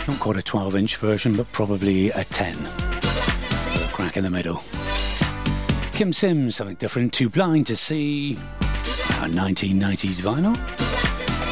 Not quite a 12-inch version, but probably a 10. A crack in the middle. Kim Sims, something different. Too Blind to See. Our 1990s vinyl.